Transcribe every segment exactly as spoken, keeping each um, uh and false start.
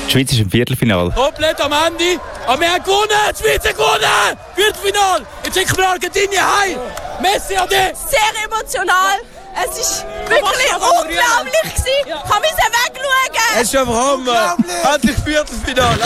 Die Schweiz ist im Viertelfinale. Komplett am Ende. Aber wir haben gewonnen! Die Schweiz hat gewonnen! Viertelfinale! Jetzt schicken wir Argentinien heim! Messi an dich! Sehr emotional. Es ist wirklich unglaublich gewesen. Ich kann mich wegschauen. Es ist einfach Hammer! Endlich Viertelfinale!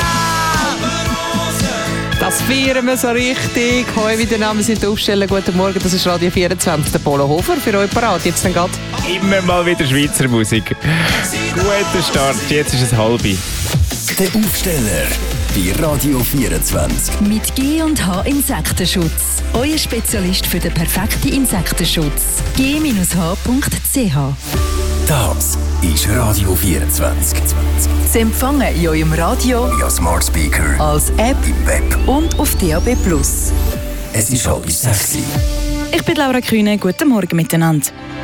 Das feiern wir so richtig. Hoi, wie der Name sind aufstellen. Guten Morgen, das ist Radio vierundzwanzig. Der Polo Hofer für euch parat. Jetzt dann geht. Immer mal wieder Schweizer Musik. Guter Start, jetzt ist es halbe. Der Aufsteller bei Radio vierundzwanzig. Mit G und H Insektenschutz. Euer Spezialist für den perfekten Insektenschutz. G H Punkt C H. Das ist Radio vierundzwanzig. Zu empfangen in eurem Radio, via Smart Speaker, als App im Web und auf D A B plus. Es ist halb sechs. Ich bin Laura Kühne. Guten Morgen miteinander.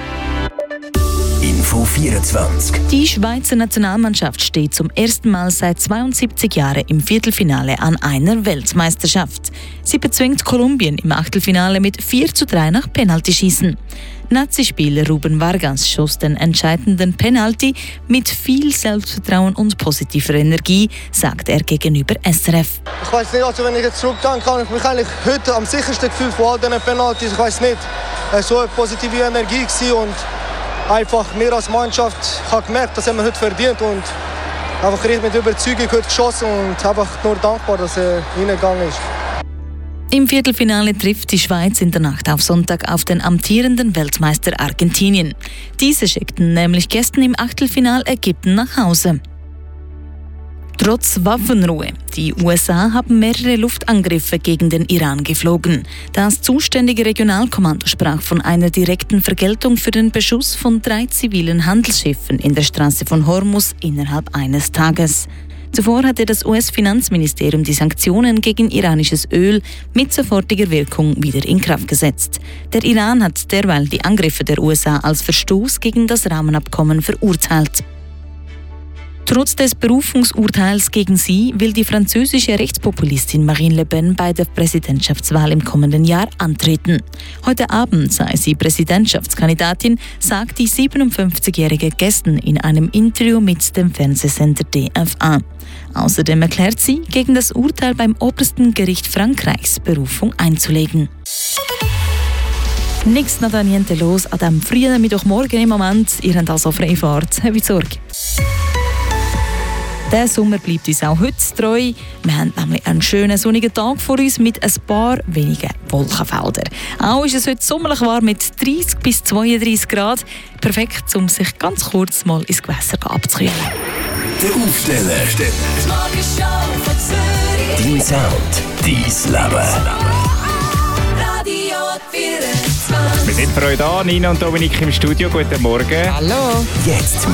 Info vierundzwanzig. Die Schweizer Nationalmannschaft steht zum ersten Mal seit zweiundsiebzig Jahren im Viertelfinale an einer Weltmeisterschaft. Sie bezwingt Kolumbien im Achtelfinale mit vier zu drei nach Penaltyschießen. Nazi-Spieler Ruben Vargas schoss den entscheidenden Penalty mit viel Selbstvertrauen und positiver Energie, sagt er gegenüber S R F. Ich weiß nicht, also wenn ich jetzt zurückdenke, kann ich mich eigentlich heute am sichersten gefühlt von all diesen Penaltys. Ich weiß nicht, es war so eine positive Energie gewesen und einfach wir als Mannschaft haben gemerkt, das haben wir heute verdient und einfach richtig mit Überzeugung heute geschossen und einfach nur dankbar, dass er reingegangen ist. Im Viertelfinale trifft die Schweiz in der Nacht auf Sonntag auf den amtierenden Weltmeister Argentinien. Diese schickten nämlich gestern im Achtelfinal Ägypten nach Hause. Trotz Waffenruhe. Die U S A haben mehrere Luftangriffe gegen den Iran geflogen. Das zuständige Regionalkommando sprach von einer direkten Vergeltung für den Beschuss von drei zivilen Handelsschiffen in der Straße von Hormuz innerhalb eines Tages. Zuvor hatte das U S-Finanzministerium die Sanktionen gegen iranisches Öl mit sofortiger Wirkung wieder in Kraft gesetzt. Der Iran hat derweil die Angriffe der U S A als Verstoß gegen das Rahmenabkommen verurteilt. Trotz des Berufungsurteils gegen sie will die französische Rechtspopulistin Marine Le Pen bei der Präsidentschaftswahl im kommenden Jahr antreten. Heute Abend sei sie Präsidentschaftskandidatin, sagt die siebenundfünfzigjährige gestern in einem Interview mit dem Fernsehsender D F A. Außerdem erklärt sie, gegen das Urteil beim obersten Gericht Frankreichs Berufung einzulegen. Nichts nach niente los an diesem frühen Mittwochmorgen im Moment. Ihr habt also Freifahrt. Habt Sorge. Der Sommer bleibt uns auch heute treu. Wir haben nämlich einen schönen sonnigen Tag vor uns mit ein paar wenigen Wolkenfeldern. Auch ist es heute sommerlich warm mit dreißig bis zweiunddreißig Grad. Perfekt, um sich ganz kurz mal ins Gewässer abzukühlen. Der Aufsteller. Dein Sound, dein Leben. Wir sind für euch da, Nina und Dominik im Studio. Guten Morgen. Hallo. Jetzt